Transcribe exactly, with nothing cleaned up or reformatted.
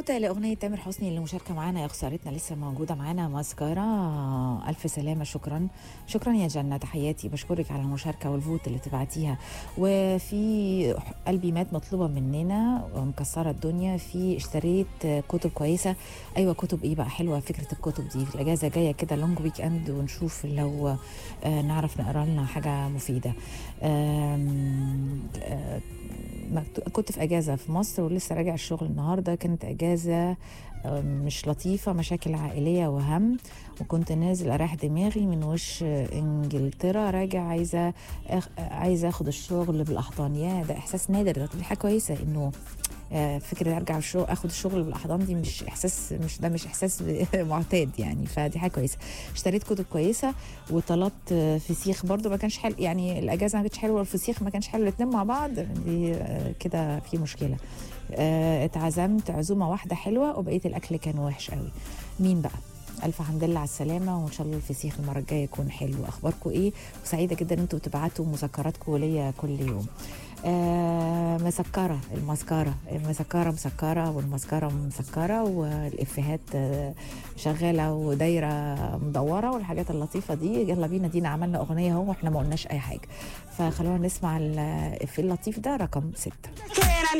بنوتة لأغنية تامر حسني اللي مشاركة معانا يا خسارتنا لسه موجودة معانا ماسكارا. ألف سلامة. شكرا شكرا يا جنة، تحياتي، بشكرك على المشاركة والفوت اللي تبعتيها. وفي قلبي مات مطلوبة مننا ومكسرة الدنيا، في اشتريت كتب كويسة. أيوة كتب إيه بقى؟ حلوة فكرة الكتب دي، في الأجازة جاية كده لونج ويك أند، ونشوف لو آه نعرف نقرأ لنا حاجة مفيدة. آم، آه كنت في اجازه في مصر ولسه راجع الشغل النهارده، كانت اجازه مش لطيفه، مشاكل عائليه وهم، وكنت نازل اريح دماغي من وش انجلترا، راجع عايزه أخ... عايزه اخد الشغل بالاحضان. يا ده احساس نادر، ده دي حاجه كويسه انه فكره ارجع الشغل اخد الشغل بالاحضان، دي مش احساس، مش ده مش احساس معتاد يعني، فدي حاجه كويسه. اشتريت كتب كويسه وطلبت فسيخ برضو ما كانش حلو، يعني الاجازه ما كانتش حلوه والفسيخ ما كانش حلو، الاثنين مع بعض دي كده في مشكله. اتعزمت عزومه واحده حلوه وبقيه الاكل كان وحش قوي. مين بقى؟ الف حمد لله على السلامه، وان شاء الله الفسيخ المره الجايه يكون حلو. اخباركم ايه؟ وسعيده جدا ان انتم بتبعتوا مذكراتكم ليا كل يوم. آه مسكرة المسكرة المسكرة مسكرة والمسكرة مسكرة، والإفيهات آه شغالة ودايرة مدورة والحاجات اللطيفة دي. يلا بينا، دينا عملنا أغنية هو احنا ما قلناش أي حاجة، فخلونا نسمع الإفيه اللطيف ده رقم ستة.